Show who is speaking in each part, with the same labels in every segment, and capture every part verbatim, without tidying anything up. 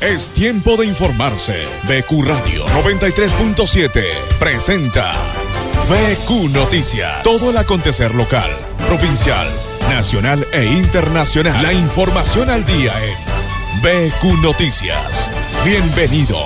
Speaker 1: Es tiempo de informarse. B Q Radio noventa y tres punto siete presenta B Q Noticias. Todo el acontecer local, provincial, nacional e internacional. La información al día en B Q Noticias. Bienvenidos.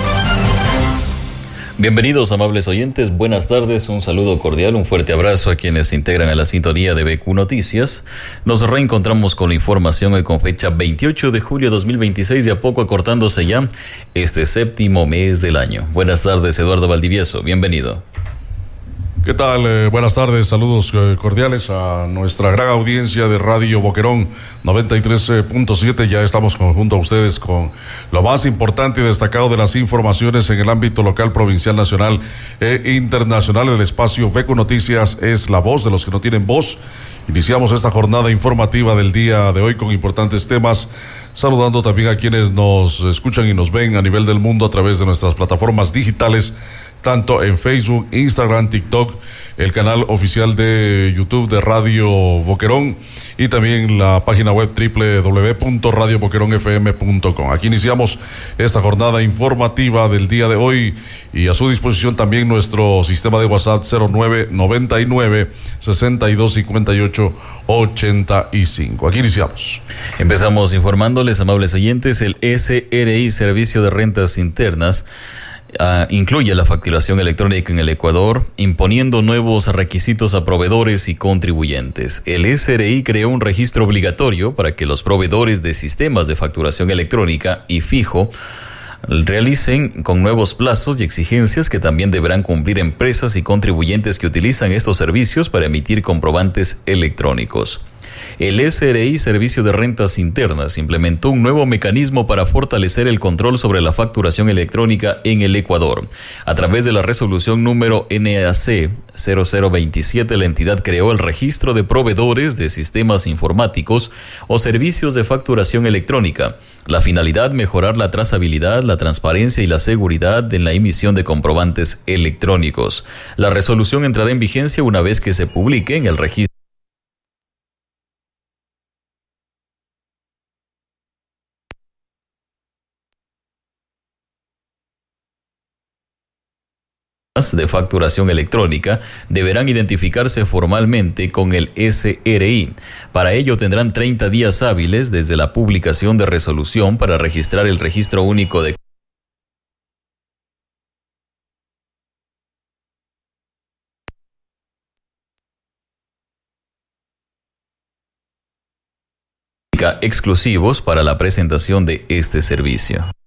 Speaker 2: Bienvenidos, amables oyentes, buenas tardes, un saludo cordial, un fuerte abrazo a quienes se integran a la sintonía de B Q Noticias. Nos reencontramos con la información hoy con fecha veintiocho de julio de dos mil veintiséis, de a poco acortándose ya este séptimo mes del año. Buenas tardes, Eduardo Valdivieso, bienvenido.
Speaker 3: ¿Qué tal? Eh, buenas tardes, saludos eh, cordiales a nuestra gran audiencia de Radio Boquerón noventa y tres punto siete. Ya estamos con, junto a ustedes con lo más importante y destacado de las informaciones en el ámbito local, provincial, nacional e internacional. El espacio B Q Noticias es la voz de los que no tienen voz. Iniciamos esta jornada informativa del día de hoy con importantes temas, saludando también a quienes nos escuchan y nos ven a nivel del mundo a través de nuestras plataformas digitales, tanto en Facebook, Instagram, TikTok, el canal oficial de YouTube de Radio Boquerón y también la página web doble u doble u doble u punto radio boquerón f m punto com. Aquí iniciamos esta jornada informativa del día de hoy y a su disposición también nuestro sistema de WhatsApp cero nueve noventa y nueve sesenta y dos cincuenta y ocho ochenta y cinco. Aquí iniciamos.
Speaker 2: Empezamos informándoles, amables oyentes, el S R I, Servicio de Rentas Internas, Uh, incluye la facturación electrónica en el Ecuador, imponiendo nuevos requisitos a proveedores y contribuyentes. El S R I creó un registro obligatorio para que los proveedores de sistemas de facturación electrónica y fijo realicen con nuevos plazos y exigencias que también deberán cumplir empresas y contribuyentes que utilizan estos servicios para emitir comprobantes electrónicos. El S R I, Servicio de Rentas Internas, implementó un nuevo mecanismo para fortalecer el control sobre la facturación electrónica en el Ecuador. A través de la resolución número N A C cero cero veintisiete, la entidad creó el registro de proveedores de sistemas informáticos o servicios de facturación electrónica. La finalidad, mejorar la trazabilidad, la transparencia y la seguridad en la emisión de comprobantes electrónicos. La resolución entrará en vigencia una vez que se publique en el registro de facturación electrónica. Deberán identificarse formalmente con el S R I. Para ello tendrán treinta días hábiles desde la publicación de resolución para registrar el registro único de exclusivos para la presentación de este servicio.